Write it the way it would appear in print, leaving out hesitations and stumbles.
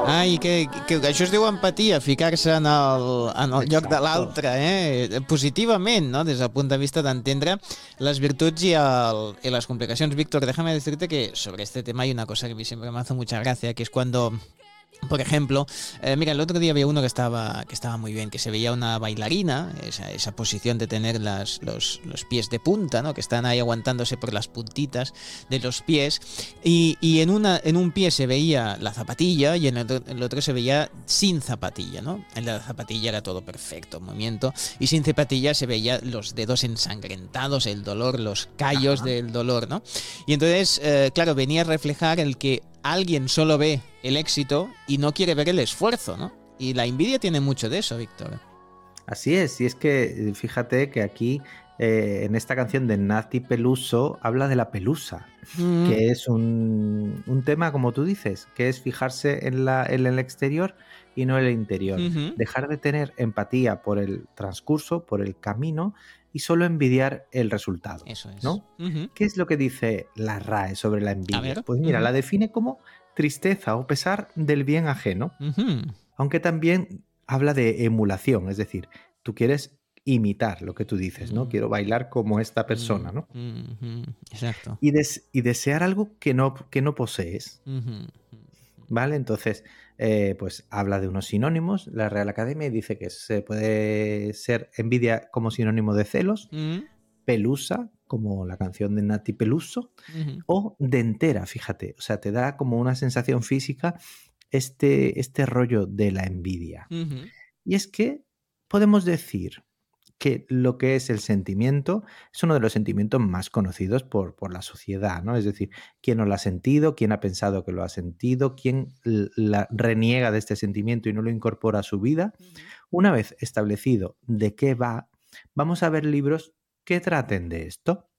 Ai, que això es diu empatia, ficar-se en el lloc de Exacto. l'altre, positivament, no? Des del punt de vista d'entendre les virtuts y las complicacions. Víctor, déjame decirte que sobre este tema hay una cosa que a mí siempre me hace mucha gracia, que es cuando, por ejemplo, mira, el otro día había uno que estaba muy bien, que se veía una bailarina, esa posición de tener los pies de punta, ¿no? Que están ahí aguantándose por las puntitas de los pies, y en un pie se veía la zapatilla y en el otro se veía sin zapatilla, ¿no? En la zapatilla era todo perfecto, movimiento, y sin zapatilla se veía los dedos ensangrentados, el dolor, los callos Ajá. del dolor, ¿no? Y entonces, claro, venía a reflejar el que alguien solo ve el éxito y no quiere ver el esfuerzo, ¿no? Y la envidia tiene mucho de eso, Víctor. Así es, y es que fíjate que aquí en esta canción de Nati Peluso habla de la pelusa, Mm, que es un tema, como tú dices, que es fijarse en el exterior y no en el interior. ujú, Dejar de tener empatía por el transcurso, por el camino y solo envidiar el resultado, eso es. ¿no? Ujú. ¿Qué es lo que dice la RAE sobre la A envidia? ver. Pues mira, Ujú, la define como tristeza o pesar del bien ajeno, ujú, aunque también habla de emulación, es decir, tú quieres imitar lo que tú dices, ¿no? mm, Quiero bailar como esta persona, ¿no? ujú, exacto. Y desear algo que no posees, Ujú, ¿vale? Entonces, pues habla de unos sinónimos. La Real Academia dice que se puede ser envidia como sinónimo de celos, ujú, pelusa, como la canción de Nati Peluso, ujú, o dentera, fíjate. O sea, te da como una sensación física este rollo de la envidia. ujú, Y es que podemos decir que lo que es el sentimiento es uno de los sentimientos más conocidos por la sociedad, ¿no? Es decir, quién no lo ha sentido, quién ha pensado que lo ha sentido, quién reniega de este sentimiento y no lo incorpora a su vida. ujú. Una vez establecido de qué va, vamos a ver libros que traten de esto.